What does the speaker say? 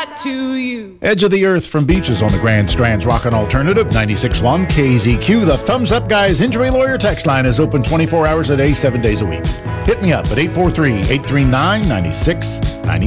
that to you. Edge of the Earth from Beaches on the Grand Strand's Rockin' Alternative 96.1 KZQ. The Thumbs Up Guys Injury Lawyer text line is open 24 hours a day, 7 days a week. Hit me up at 843-839-9690.